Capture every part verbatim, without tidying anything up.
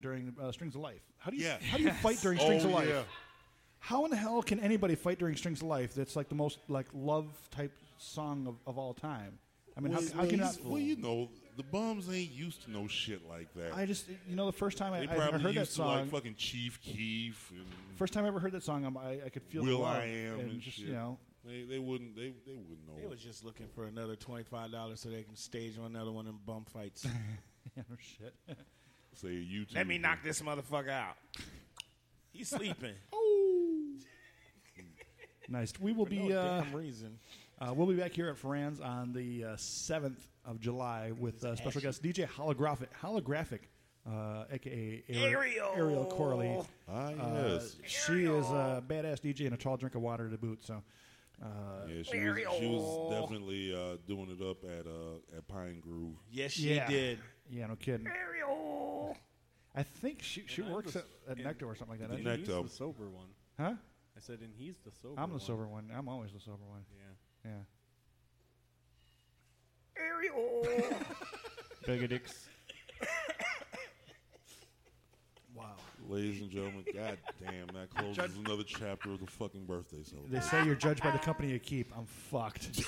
during uh, Strings of Life. How do you Yeah. how do you fight during Strings oh, of Life? Yeah. How in the hell can anybody fight during Strings of Life? That's like the most like love type song of, of all time. I mean, well, how, how well, can you you- not? well, you know, the bums ain't used to no shit like that. I just you know the first time I, they I probably heard that used to song. like fucking Chief Keef and First time I ever heard that song, I'm, I, I could feel Will the love I Am and, and just shit. you know. They they wouldn't they they wouldn't know. They was just looking for another twenty-five dollars so they can stage another one of them bum fights. Yeah, no shit. Say YouTube. Let me knock this motherfucker out. He's sleeping. Nice. We will For be no uh, damn reason. uh, we'll be back here at Ferran's on the uh, seventh of July with uh, special guest D J Holographic, Holographic, uh, aka Ariel. Ariel Corley. Ah Uh, yes. she is a badass D J and a tall drink of water to boot. So, uh, Yeah, she was, she was definitely uh, doing it up at uh, at Pine Grove. Yes, she yeah, did. Yeah, no kidding. Ariel. I think she she And I'm works the at, s- at and- Nectar or something like that. And Neck he's up. the sober one. Huh? I said, and he's the sober I'm the one. sober one. I'm always the sober one. Yeah. Yeah. Ariel. Begadix. Wow. Ladies and gentlemen, god damn, that closes another chapter of the fucking birthday celebration. They say you're judged by the company you keep. I'm fucked.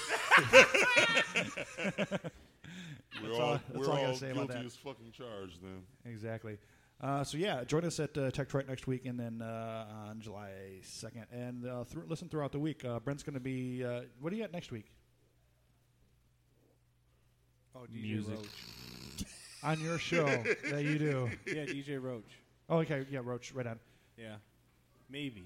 We're That's all, all- that's we're all I gotta all say about guilty that. as fucking charged then. Exactly. Uh, so yeah, join us at uh, Tech Detroit next week, and then uh, on July second, and uh, th- listen throughout the week. Uh, Brent's going to be. Uh, what do you got next week Oh, D J Music. Roach. on your show? that you do. Yeah, D J Roach. Oh, okay. Yeah, Roach. Right on. Yeah. Maybe.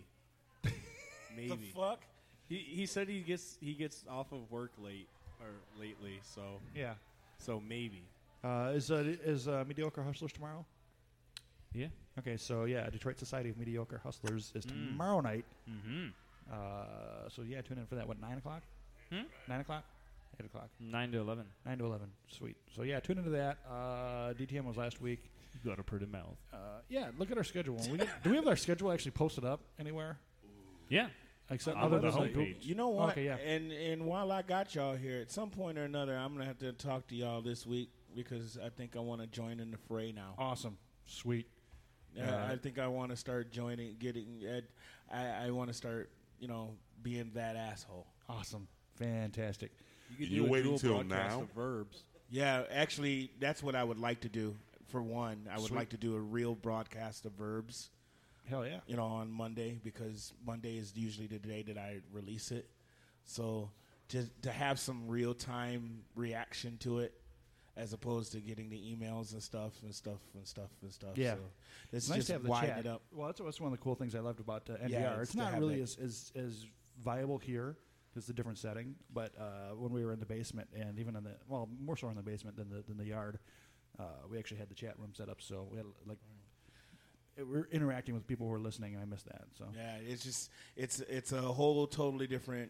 Maybe. The fuck? He he said he gets he gets off of work late or lately, so Yeah. so maybe. Uh, is uh, is uh, Mediocre Hustlers tomorrow? Yeah. Okay, so yeah, Detroit Society of Mediocre Hustlers is Mm. tomorrow night. Mm-hmm. Uh, so yeah, tune in for that. What, nine o'clock? Hmm? Nine o'clock? Eight o'clock? Nine to eleven. Nine to eleven. Sweet. So yeah, tune into that. Uh, D T M was last week. You got a pretty mouth. Uh, yeah, look at our schedule. We get, do we have our schedule actually posted up anywhere? Yeah. Except On other the than like homepage. You know what? Okay, yeah. And and while I got y'all here, at some point or another, I'm gonna have to talk to y'all this week because I think I want to join in the fray now. Awesome. Sweet. Uh, Uh, I think I want to start joining, getting. Uh, I I want to start, you know, being that asshole. Awesome. Fantastic. You could You're do a waiting dual till broadcast now? of verbs. Yeah, actually, that's what I would like to do. For one, I would Sweet. like to do a real broadcast of verbs. Hell yeah. You know, on Monday because Monday is usually the day that I release it. So just to have some real time reaction to it, as opposed to getting the emails and stuff and stuff and stuff and stuff. Yeah. so it's It's nice just to have the widen chat. it up. Well, that's, that's one of the cool things I loved about uh, N D R. Yeah, it's it's to not have really that- as, as as viable here because it's a different setting. But uh, when we were in the basement and even in the well, more so in the basement than the than the yard, uh, we actually had the chat room set up. So we had like it, we're interacting with people who were listening, and I missed that. So Yeah, it's just it's it's a whole totally different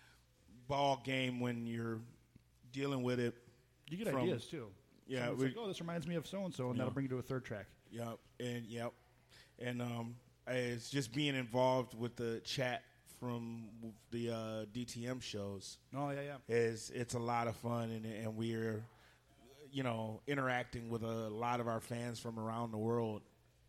ball game when you're dealing with it. you get from- ideas too. Yeah, Someone's we- like, oh, this reminds me of so and so, and Yeah. that'll bring you to a third track. Yep, and yep, and um, it's just being involved with the chat from the uh, D T M shows. Oh yeah, yeah. is it's a lot of fun and and we're you know interacting with a lot of our fans from around the world.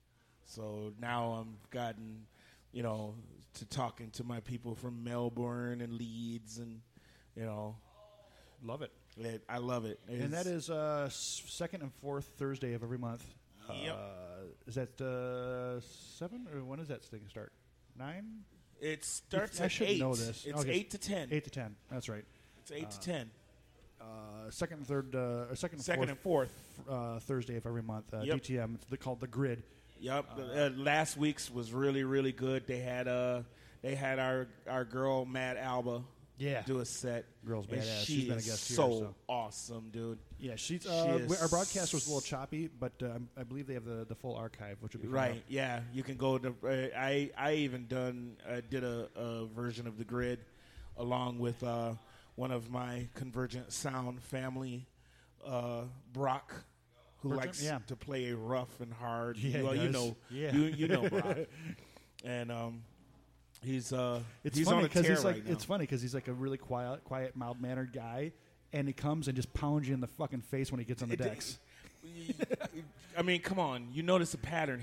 So now I'm gotten you know to talking to my people from Melbourne and Leeds and you know Love it. it, I love it. And that It's- is uh, s- second and fourth Thursday of every month. Yep. Uh, is that uh, seven or when does that thing start? Nine? it starts I at should eight. know this. It's Okay. eight to ten. Eight to ten. That's right. It's eight to ten. Uh, second and third, uh, or second and Second and fourth. fourth uh, Thursday of every month. Uh, Yep. D T M. It's the, called the Grid. Yep. Uh, last week's was really really good. They had uh they had our our girl Mad Alba Yeah. do a set. Girl's And badass. She She's been a is guest here, so, so. awesome, dude. Yeah, she's. She Uh, is we- our broadcast was a little choppy, but uh, I believe they have the, the full archive, which would be Right? coming Yeah, you can go to. Uh, I I even done uh, did a, a version of the Grid, along with uh, one of my Convergent Sound family, uh, Brock, who Bertram? likes Yeah. to play rough and hard. Yeah, he well, you does. know, Yeah. you you know Brock, and um, he's uh It's he's funny on a tear he's like right now. it's funny because he's like a really quiet, quiet, mild mannered guy, and he comes and just pounds you in the fucking face when he gets on the It- decks. I mean, come on. You notice a pattern